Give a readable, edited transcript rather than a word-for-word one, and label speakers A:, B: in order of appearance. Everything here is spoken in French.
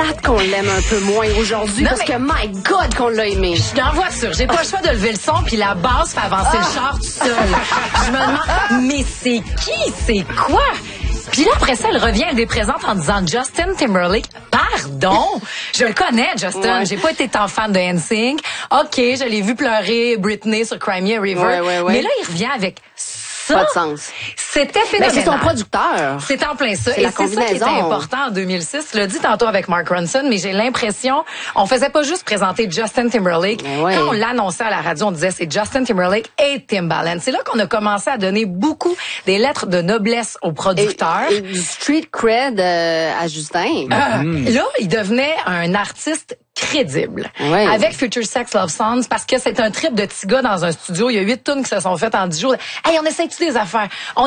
A: hâte qu'on l'aime un peu moins aujourd'hui parce que, my God, qu'on l'a aimé.
B: Je suis dans la voiture, j'ai pas le choix de lever le son, puis la basse fait avancer le char tout seul. Je me demande, mais c'est qui? C'est quoi? Puis là, après ça, elle revient, elle les présente en disant Justin Timberlake. Pardon? Je le connais, Justin. Ouais. J'ai pas été tant fan de NSYNC. OK, je l'ai vu pleurer Britney sur Cry Me a River.
A: Ouais.
B: Mais là, il revient avec ça.
A: Pas de sens.
B: C'était phénoménal.
A: Mais c'est son producteur.
B: C'est en plein ça.
A: Et
B: c'est ça qui était important en 2006. Je l'ai dit tantôt avec Mark Ronson, mais j'ai l'impression, on faisait pas juste présenter Justin Timberlake.
A: Ouais.
B: Quand on l'annonçait à la radio, on disait c'est Justin Timberlake et Timbaland. C'est là qu'on a commencé à donner beaucoup des lettres de noblesse aux producteurs.
A: Et du street cred à Justin.
B: Là, il devenait un artiste crédible.
A: Ouais.
B: Avec Future Sex Love Songs, parce que c'est un trip de petits gars dans un studio. Il y a 8 tunes qui se sont faites en 10 jours. Hey, on essaie-tu des affaires?